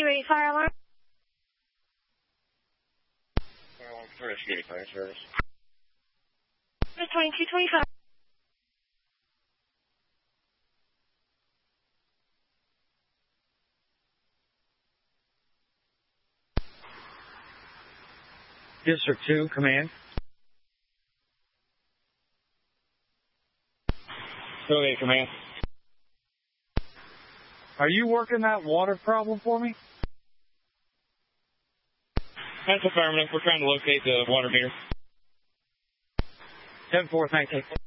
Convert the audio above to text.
288 fire alarm. Fire alarm for Rescue Fire Service. 2225. District 2, command. Okay, command. Are you working that water problem for me? That's affirmative. We're trying to locate the water meter. 10-4, thank you.